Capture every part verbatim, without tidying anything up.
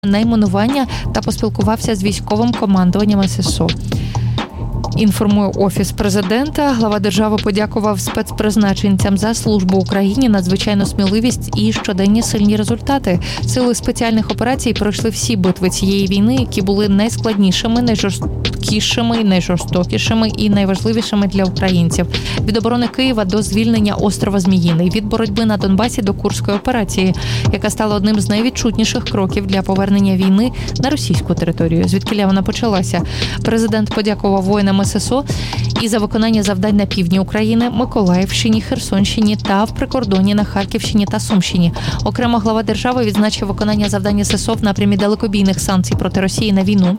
найменування та поспілкувався з військовим командуванням ес ес о. Інформує Офіс Президента. Глава держави подякував спецпризначенцям за службу Україні, надзвичайну сміливість і щоденні сильні результати. Сили спеціальних операцій пройшли всі битви цієї війни, які були найскладнішими, найжорсткішими, найжорстокішими і найважливішими для українців. Від оборони Києва до звільнення острова Зміїний, від боротьби на Донбасі до Курської операції, яка стала одним з найвідчутніших кроків для повернення війни на російську територію, звідкиля вона почалася. Президент подякував воїнам ес ес о і за виконання завдань на півдні України, Миколаївщині, Херсонщині та в прикордонні на Харківщині та Сумщині. Окремо глава держави відзначив виконання завдань ес ес о в напрямі далекобійних санкцій проти Росії на війну.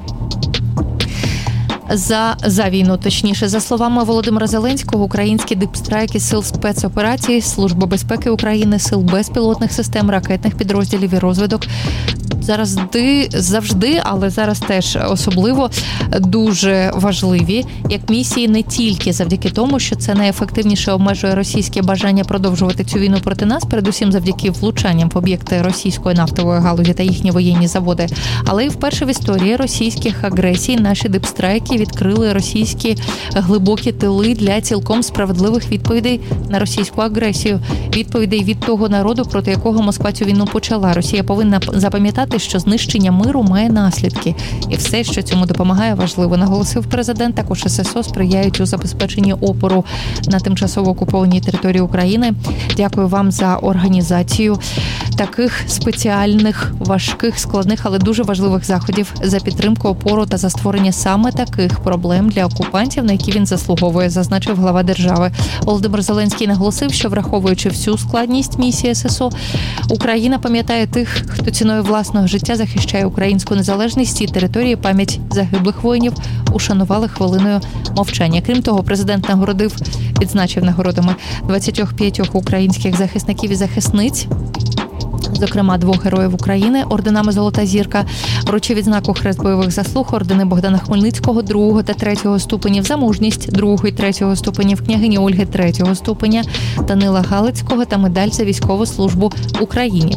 За, за війну, точніше. За словами Володимира Зеленського, українські дипстрайки Сил спецоперацій, Служби безпеки України, Сил безпілотних систем, ракетних підрозділів і розвідок зараз завжди, але зараз теж особливо дуже важливі, як місії не тільки завдяки тому, що це найефективніше обмежує російське бажання продовжувати цю війну проти нас, передусім завдяки влучанням в об'єкти російської нафтової галузі та їхні воєнні заводи, але і вперше в історії російських агресій наші дипстрайки відкрили російські глибокі тили для цілком справедливих відповідей на російську агресію. Відповідей від того народу, проти якого Москва цю війну почала. Росія повинна запам'ятати, що знищення миру має наслідки. І все, що цьому допомагає, важливо, наголосив президент. Також ес ес о сприяють у забезпеченні опору на тимчасово окупованій території України. Дякую вам за організацію таких спеціальних, важких, складних, але дуже важливих заходів, за підтримку, опору та за створення саме таких проблем для окупантів, на які він заслуговує, зазначив глава держави. Володимир Зеленський наголосив, що враховуючи всю складність місії ес ес о, Україна пам'ятає тих, хто ціною власного життя захищає українську незалежність і території. Пам'ять загиблих воїнів ушанували хвилиною мовчання. Крім того, президент нагородив, відзначив нагородами двадцять п'ять українських захисників і захисниць, зокрема двох героїв України, орденами «Золота зірка», вручив відзнаку «Хрест бойових заслуг», ордени Богдана Хмельницького другого та третього ступенів, за мужність другого і третього ступенів, княгині Ольги третього ступеня, Данила Галицького та медаль за військову службу Україні.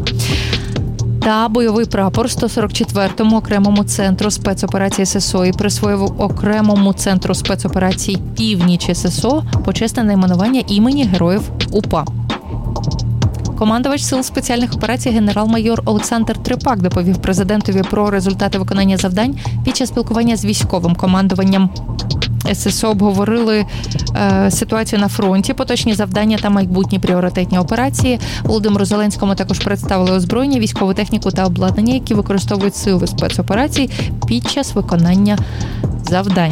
Та бойовий прапор сто сорок четвертому окремому центру спецоперацій ес ес о і присвоїв окремому центру спецоперацій «Північ» ес ес о почесне найменування імені героїв УПА. Командувач Сил спеціальних операцій генерал-майор Олександр Трипак доповів президентові про результати виконання завдань під час спілкування з військовим командуванням. ес ес о обговорили е, ситуацію на фронті, поточні завдання та майбутні пріоритетні операції. Володимиру Зеленському також представили озброєння, військову техніку та обладнання, які використовують сили спецоперацій під час виконання завдань.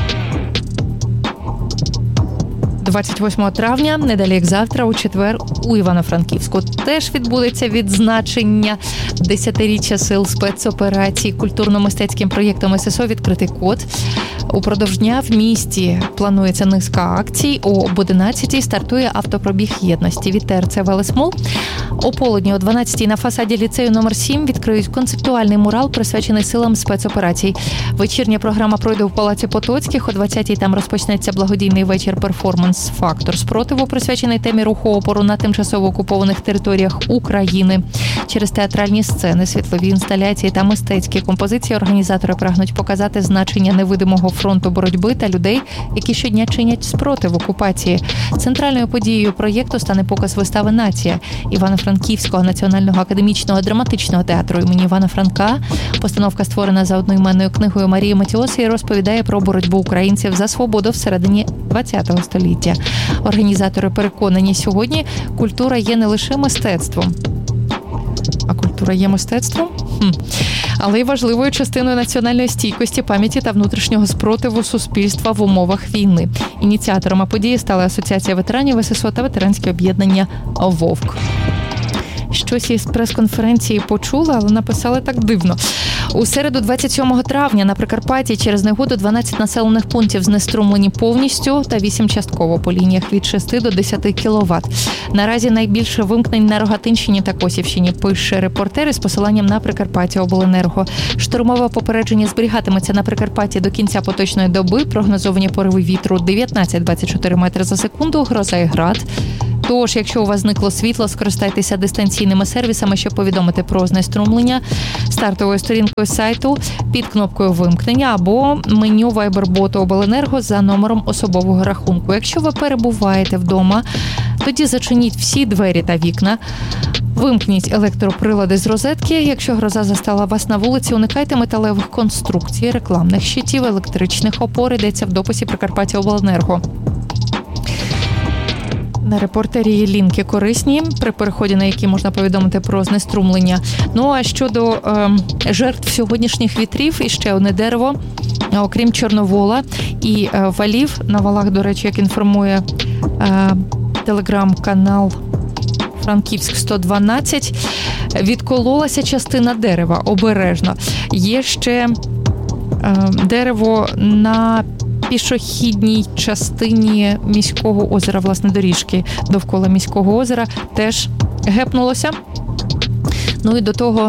двадцять восьмого травня, недалі як завтра, у четвер, у Івано-Франківську теж відбудеться відзначення десятиріччя Сил спецоперацій культурно-мистецьким проєктом ес ес о «Відкритий код». Упродовж дня в місті планується низка акцій. Об одинадцятій стартує автопробіг єдності від те ер це «Велесмол». О полудні о дванадцятій на фасаді ліцею номер сім відкриють концептуальний мурал, присвячений силам спецоперацій. Вечірня програма пройде в Палаці Потоцьких. О двадцятій там розпочнеться благодійний вечір перформанс «Фактор спротиву», присвячений темі руху опору на тимчасово окупованих територіях України. Через театральні сцени, світлові інсталяції та мистецькі композиції організатори прагнуть показати значення невидимого фронту боротьби та людей, які щодня чинять спротив окупації. Центральною подією проєкту стане показ вистави «Нація» Івано-Франківського національного академічного драматичного театру імені Івана Франка. Постановка створена за одноіменною книгою Марії Матіоси і розповідає про боротьбу українців за свободу всередині ХХ століття. Організатори переконані, сьогодні культура є не лише мистецтвом. А культура є мистецтвом? Хм. Але й важливою частиною національної стійкості, пам'яті та внутрішнього спротиву суспільства в умовах війни. Ініціаторами події стали Асоціація ветеранів ес ес о та ветеранське об'єднання «Вовк». Щось із прес-конференції почули, але написали так дивно. У середу двадцять сьомого травня на Прикарпатті через негоду дванадцять населених пунктів знеструмлені повністю та вісім частково по лініях від шести до десяти кіловат. Наразі найбільше вимкнень на Рогатинщині та Косівщині, пише репортер із посиланням на Прикарпаття Обленерго. Штурмове попередження зберігатиметься на Прикарпатті до кінця поточної доби. Прогнозовані пориви вітру дев'ятнадцять - двадцять чотири метри за секунду, гроза і град Тож, якщо у вас зникло світло, скористайтеся дистанційними сервісами, щоб повідомити про знеструмлення стартовою сторінкою сайту під кнопкою вимкнення або меню Viber-боту обленерго за номером особового рахунку. Якщо ви перебуваєте вдома, тоді зачиніть всі двері та вікна, вимкніть електроприлади з розетки. Якщо гроза застала вас на вулиці, уникайте металевих конструкцій, рекламних щитів, електричних опор, йдеться в дописі Прикарпаття Обленерго. На репортері є лінки корисні, при переході на які можна повідомити про знеструмлення. Ну, а щодо е, жертв сьогоднішніх вітрів, іще одне дерево, окрім чорновола і е, валів, на валах, до речі, як інформує е, телеграм-канал Франківськ сто дванадцять, відкололася частина дерева, обережно. Є ще е, дерево на пішохідній частині міського озера, власне, доріжки довкола міського озера, теж гепнулося. Ну і до того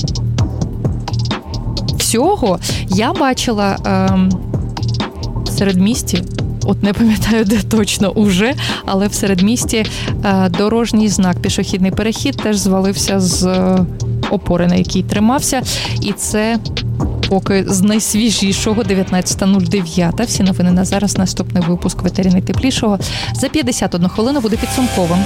всього я бачила е, в середмісті, от не пам'ятаю, де точно уже, але в середмісті е, дорожній знак «Пішохідний перехід» теж звалився з е, опори, на якій тримався. І це поки з найсвіжішого дев'ятнадцята нуль дев'ять. Всі новини на зараз. Наступний випуск «Ветері найтеплішого» за п'ятдесят одну хвилину буде підсумковим.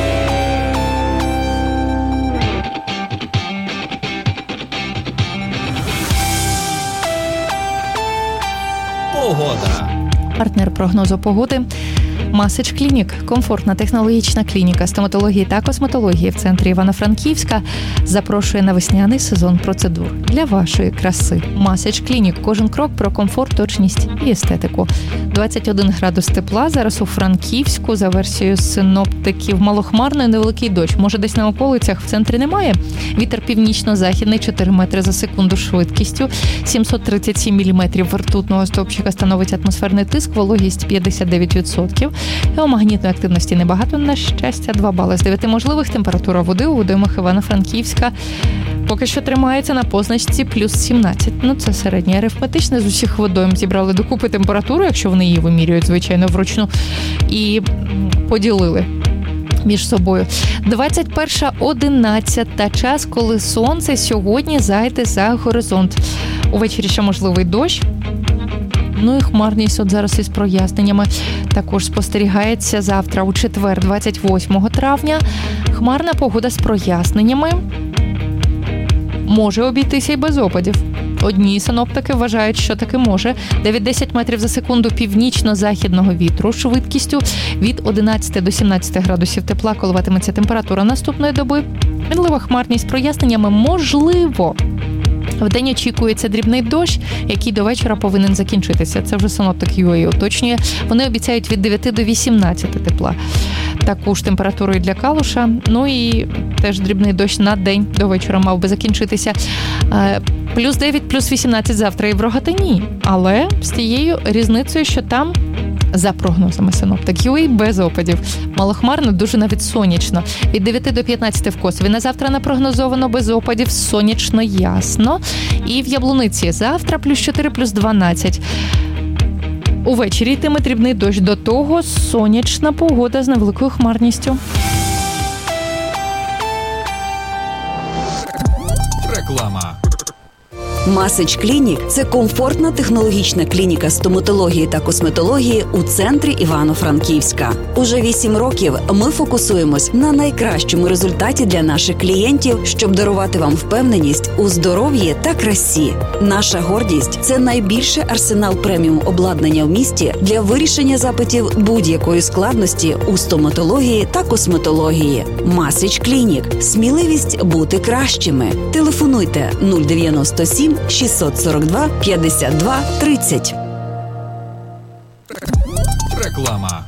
Погода. Партнер прогнозу погоди Масич Клінік – комфортна технологічна клініка стоматології та косметології в центрі Івано-Франківська запрошує на весняний сезон процедур для вашої краси. Масич Клінік – кожен крок про комфорт, точність і естетику. двадцять один градус тепла зараз у Франківську, за версією синоптиків, малохмарно і невеликий дощ. Може, десь на околицях, в центрі немає. Вітер північно-західний, чотири метри за секунду швидкістю, сімсот тридцять сім міліметрів ртутного стовпчика становить атмосферний тиск, вологість п'ятдесят дев'ять відсотків. Геомагнітної активності небагато, на щастя, два бали з дев'яти можливих. Температура води у водоймах Івано-Франківська поки що тримається на позначці плюс сімнадцять. Ну, це середнє арифметичне. З усіх водойм зібрали докупи температуру, якщо вони її вимірюють, звичайно, вручну, і поділили між собою. двадцять перша одинадцята, час, коли сонце сьогодні зайде за горизонт. Увечері ще можливий дощ. Ну і хмарність от зараз із проясненнями також спостерігається завтра, у четвер, двадцять восьмого травня. Хмарна погода з проясненнями. Може обійтися й без опадів. Одні синоптики вважають, що таки може. дев'ять-десять метрів за секунду північно-західного вітру швидкістю від одинадцяти до сімнадцяти градусів тепла коливатиметься температура наступної доби. Мінлива хмарність з проясненнями можливо. Вдень очікується дрібний дощ, який до вечора повинен закінчитися. Це вже синоптик ю ей уточнює. Вони обіцяють від дев'яти до вісімнадцяти тепла. Таку ж температуру і для Калуша. Ну і теж дрібний дощ на день до вечора мав би закінчитися. Плюс дев'ять, плюс вісімнадцять завтра і в Рогатині. Але з тією різницею, що там, за прогнозами синоптик ю ей, без опадів. Малохмарно, дуже навіть сонячно. Від дев'яти до п'ятнадцяти в Косові на завтра напрогнозовано без опадів, сонячно, ясно. І в Яблуниці завтра плюс чотири, плюс дванадцять. Увечері йтиме дрібний дощ, до того сонячна погода з невеликою хмарністю. Реклама. Масич Клінік – це комфортна технологічна клініка стоматології та косметології у центрі Івано-Франківська. Уже вісім років ми фокусуємось на найкращому результаті для наших клієнтів, щоб дарувати вам впевненість у здоров'ї та красі. Наша гордість – це найбільший арсенал преміум обладнання в місті для вирішення запитів будь-якої складності у стоматології та косметології. Масич Клінік – сміливість бути кращими. Телефонуйте нуль дев'яносто сім шістсот сорок два п'ятдесят два тридцять. Реклама.